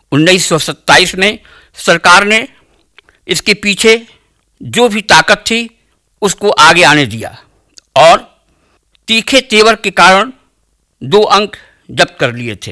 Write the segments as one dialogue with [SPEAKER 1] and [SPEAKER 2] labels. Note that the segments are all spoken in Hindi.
[SPEAKER 1] 1927 में सरकार ने इसके पीछे जो भी ताकत थी उसको आगे आने दिया और तीखे तेवर के कारण 2 अंक जब्त कर लिए थे।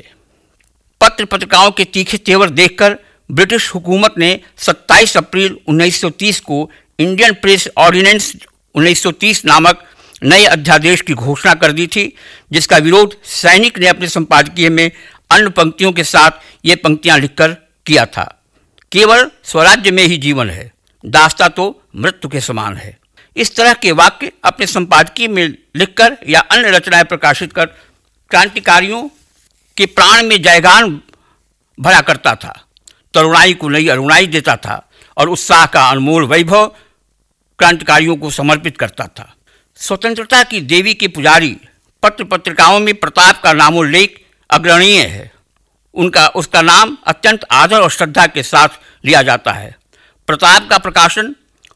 [SPEAKER 1] पत्र पत्रिकाओं के तीखे तेवर देखकर ब्रिटिश हुकूमत ने 27 अप्रैल 1930 को इंडियन प्रेस ऑर्डिनेंस 1930 नामक नए अध्यादेश की घोषणा कर दी थी, जिसका विरोध सैनिक ने अपने संपादकीय में अन्य पंक्तियों के साथ ये पंक्तियां लिखकर किया था। केवल स्वराज्य में ही जीवन है, दास्ता तो मृत्यु के समान है। इस तरह के वाक्य अपने संपादकीय में लिखकर या अन्य रचनाएं प्रकाशित कर क्रांतिकारियों के प्राण में जयगान भरा करता था, तरुणाई को नई अरुणाई देता था और उत्साह का अनमोल वैभव क्रांतिकारियों को समर्पित करता था। स्वतंत्रता की देवी के पुजारी पत्र पत्रिकाओं में प्रताप का नामोल्लेख अग्रणीय है। उसका नाम अत्यंत आदर और श्रद्धा के साथ लिया जाता है। प्रताप का प्रकाशन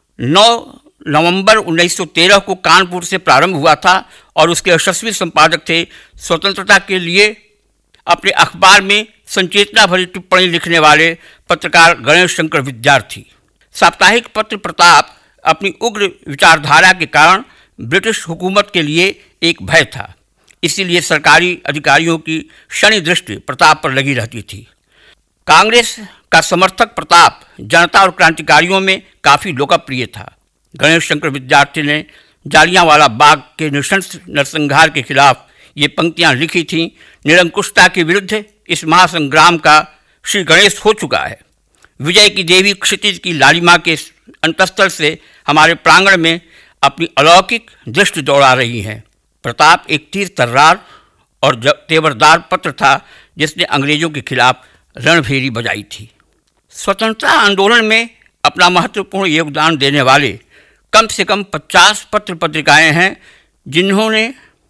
[SPEAKER 1] 9 नवंबर 1913 को कानपुर से प्रारंभ हुआ था और उसके यशस्वी संपादक थे स्वतंत्रता के लिए अपने अखबार में संचेतना भरी टिप्पणी लिखने वाले पत्रकार गणेश शंकर विद्यार्थी। साप्ताहिक पत्र प्रताप अपनी उग्र विचारधारा के कारण ब्रिटिश हुकूमत के लिए एक भय था, इसीलिए सरकारी अधिकारियों की शनि दृष्टि प्रताप पर लगी रहती थी। कांग्रेस का समर्थक प्रताप जनता और क्रांतिकारियों में काफ़ी लोकप्रिय था। गणेश शंकर विद्यार्थी ने जालियांवाला बाग के नृशंस नरसंहार के खिलाफ ये पंक्तियां लिखी थीं। निरंकुशता के विरुद्ध इस महासंग्राम का श्री गणेश हो चुका है। विजय की देवी क्षितिज की लालिमा के अंतस्थल से हमारे प्रांगण में अपनी अलौकिक दृष्टि दौड़ा रही हैं। प्रताप एक तीर तर्रार और तेवरदार पत्र था जिसने अंग्रेजों के खिलाफ रणभेरी बजाई थी। स्वतंत्रता आंदोलन में अपना महत्वपूर्ण योगदान देने वाले कम से कम 50 पत्र पत्रिकाएं हैं जिन्होंने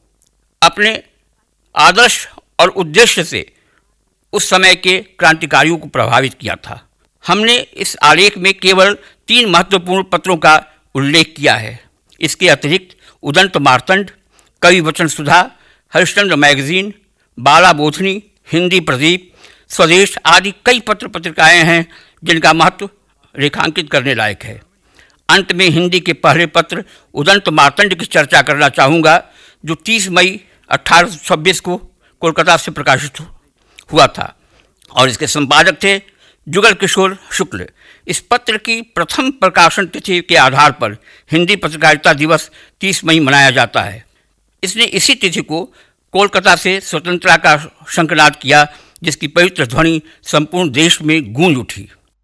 [SPEAKER 1] अपने आदर्श और उद्देश्य से उस समय के क्रांतिकारियों को प्रभावित किया था। हमने इस आलेख में केवल 3 महत्वपूर्ण पत्रों का उल्लेख किया है। इसके अतिरिक्त उदंत मार्तंड, कवि वचन सुधा, हरिश्चंद्र मैगजीन, बाला बोधनी, हिंदी प्रदीप, स्वदेश आदि कई पत्र पत्रिकाएं हैं जिनका महत्व रेखांकित करने लायक है। अंत में हिंदी के पहले पत्र उदंत मार्तंड की चर्चा करना चाहूँगा, जो 30 मई 1826 को कोलकाता से प्रकाशित हुआ था और इसके संपादक थे जुगल किशोर शुक्ल। इस पत्र की प्रथम प्रकाशन तिथि के आधार पर हिंदी पत्रकारिता दिवस 30 मई मनाया जाता है। इसने इसी तिथि को कोलकाता से स्वतंत्रता का शंखनाद किया, जिसकी पवित्र ध्वनि संपूर्ण देश में गूंज उठी।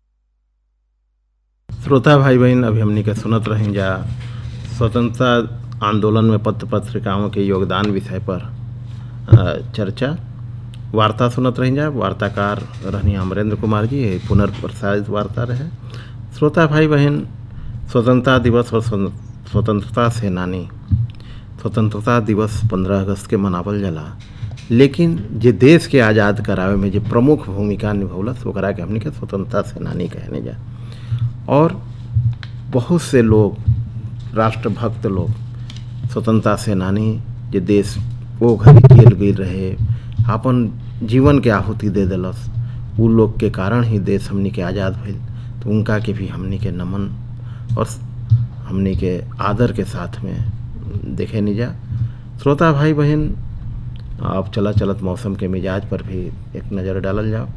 [SPEAKER 2] श्रोता भाई बहन, अभी हमने के सुनत रहें जा स्वतंत्रता आंदोलन में पत्र पत्रिकाओं के योगदान विषय पर चर्चा वार्ता सुनत रहें जा। वार्ताकार रहनी अमरेंद्र कुमार जी, ये पुनर्प्रसारित वार्ता रहे। श्रोता भाई बहन, स्वतंत्रता दिवस और स्वतंत्रता सेनानी स्वतंत्रता दिवस 15 अगस्त के मनावल जाला, लेकिन जे देश के आज़ाद करावे में जो प्रमुख भूमिका निभौलस ओकरा के हमने के स्वतंत्रता सेनानी कहने जा। और बहुत से लोग, राष्ट्रभक्त लोग, स्वतंत्रता सेनानी जे देश वो घड़ी केल गई रहे, अपन जीवन के आहुति दे दिलस, उ लोग के कारण ही देश हमने के आज़ाद भइल। तो उनका के भी हमने के नमन और हमने के आदर के साथ में देखे नहीं जा। श्रोता भाई बहन, अब चला चलत मौसम के मिजाज पर भी एक नज़र डालल जाओ।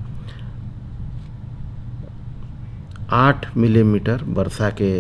[SPEAKER 2] 8 मिलीमीटर वर्षा के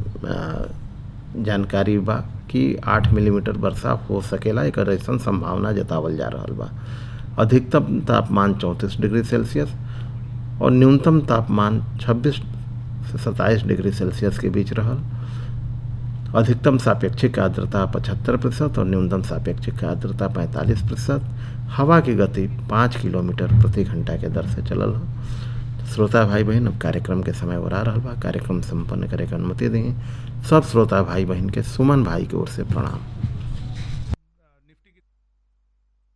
[SPEAKER 2] जानकारी बा कि 8 मिलीमीटर वर्षा हो सकेला, एक ऐसा संभावना जतावल जा रहा बा। अधिकतम तापमान 34 डिग्री सेल्सियस और न्यूनतम तापमान 26 से 27 डिग्री सेल्सियस के बीच रहल। अधिकतम सापेक्षिक आर्द्रता 75% और न्यूनतम सापेक्षिक आर्द्रता 45%। हवा की गति 5 किलोमीटर प्रति घंटा के दर से चलल हो। श्रोता भाई बहन, अब कार्यक्रम के समय और आ रहा बा। कार्यक्रम संपन्न करे के अनुमति दें। सब श्रोता भाई बहन के सुमन भाई की ओर से प्रणाम।